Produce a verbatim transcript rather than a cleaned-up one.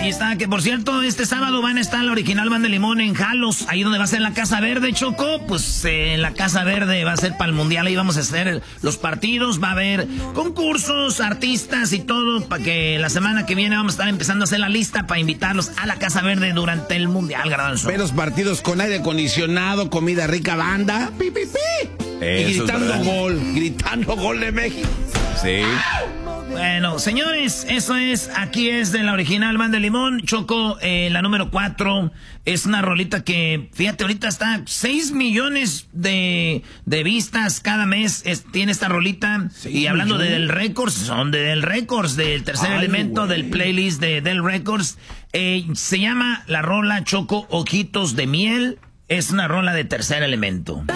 Ahí está, que por cierto, este sábado van a estar la original Banda de Limón en Jalos, ahí donde va a ser la Casa Verde, Choco. Pues eh, la Casa Verde va a ser para el Mundial, ahí vamos a hacer los partidos, va a haber concursos, artistas y todo, para que la semana que viene vamos a estar empezando a hacer la lista para invitarlos a la Casa Verde durante el Mundial, Garbanzo. Pero los partidos con aire acondicionado, comida rica, banda, pi, pi, pi. Y gritando gol, gritando gol de México. Sí. Bueno, señores, eso es, aquí es de la original Banda de Limón. Choco, eh, la número cuatro, es una rolita que, fíjate, ahorita está seis millones de, de vistas cada mes, es, tiene esta rolita. Y hablando millones? de Del Records, son de Del Records, del tercer Ay, elemento wey. del playlist de Del Records. Eh, se llama la rola, Choco, Ojitos de Miel. Es una rola de Tercer Elemento.